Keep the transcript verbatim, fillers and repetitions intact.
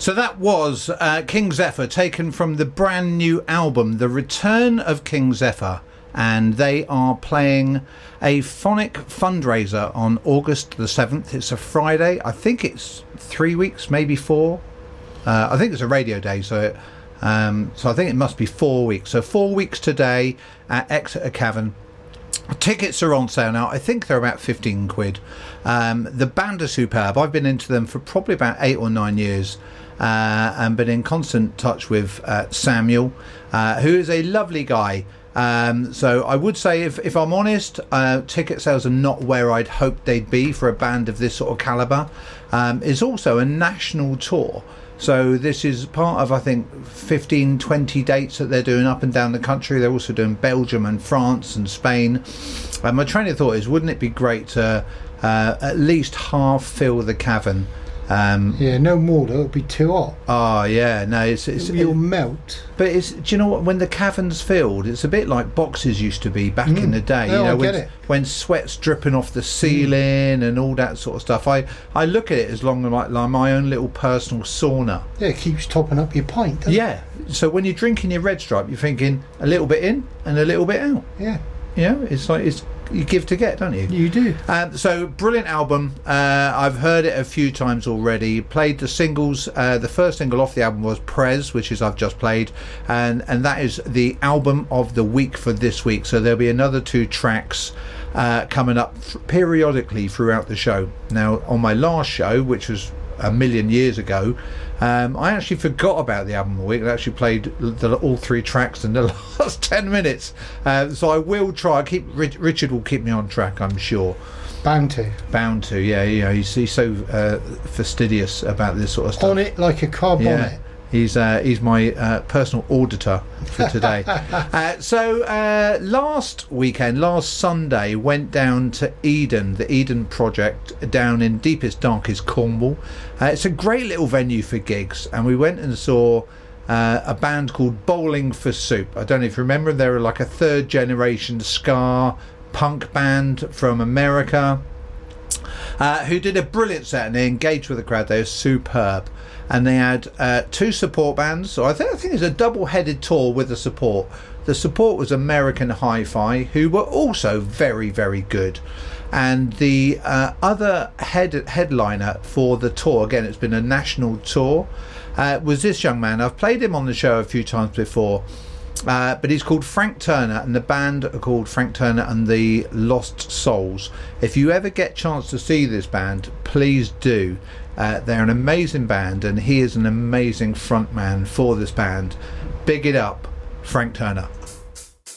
So that was uh, King Zephyr, taken from the brand new album, The Return of King Zephyr. And they are playing a phonic fundraiser on August the seventh. It's a Friday. I think it's three weeks, maybe four. Uh, I think it's a radio day, so um, so I think it must be four weeks. So four weeks today at Exeter Cavern. Tickets are on sale now. I think they're about fifteen quid. Um, the band are superb. I've been into them for probably about eight or nine years. Uh, and been in constant touch with uh, Samuel, uh, who is a lovely guy. Um, so I would say, if, if I'm honest, uh, ticket sales are not where I'd hoped they'd be for a band of this sort of calibre. Um, it's also a national tour. So this is part of, I think, fifteen, twenty dates that they're doing up and down the country. They're also doing Belgium and France and Spain. And my train of thought is, wouldn't it be great to uh, at least half fill the cavern? Um, yeah, no more though, it'll be too hot. Oh yeah, no, it's, it's you'll it, melt. But it's, do you know what? When the cavern's filled, it's a bit like boxes used to be back mm. in the day. No, you know, I when, get it. when sweat's dripping off the ceiling mm. and all that sort of stuff. I, I look at it as long as like, like my own little personal sauna. Yeah, it keeps topping up your pint. Doesn't yeah. It? So when you're drinking your Red Stripe, you're thinking a little bit in and a little bit out. Yeah. You know, it's like it's. You give to get, don't you? You do. Um, so, brilliant album. Uh, I've heard it a few times already. Played the singles. Uh, the first single off the album was Prez, which is I've just played. And, and that is the album of the week for this week. So, there'll be another two tracks uh, coming up f- periodically throughout the show. Now, on my last show, which was a million years ago, um, I actually forgot about the album of the week. I actually played the, all three tracks in the last ten minutes. Uh, so I will try. Keep Richard will keep me on track, I'm sure. Bound to. Bound to, yeah. You know, he's, he's so uh, fastidious about this sort of stuff. On it like a car bonnet. Yeah. He's uh, he's my uh, personal auditor for today. uh, so uh, last weekend, last Sunday, went down to Eden, the Eden Project, down in deepest, darkest Cornwall. Uh, it's a great little venue for gigs, and we went and saw uh, a band called Bowling for Soup. I don't know if you remember, they were like a third generation ska punk band from America. Uh, who did a brilliant set, and they engaged with the crowd. They were superb, and they had uh, two support bands. So I think I think it's a double-headed tour with the support. The support was American Hi-Fi, who were also very, very good. And the uh, other head headliner for the tour, again, it's been a national tour, uh, was this young man. I've played him on the show a few times before. Uh, but he's called Frank Turner, and the band are called Frank Turner and the Lost Souls. If you ever get a chance to see this band, please do. Uh, they're an amazing band, and he is an amazing frontman for this band. Big it up, Frank Turner.